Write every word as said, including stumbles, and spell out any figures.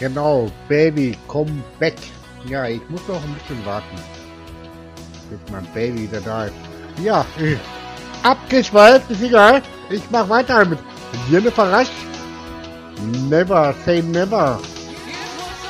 Genau, Baby, komm back. Ja, ich muss noch ein bisschen warten, bis mein Baby wieder da ist. Ja, abgeschweift, ist egal. Ich mach weiter mit Jennifer Rush. Never say never.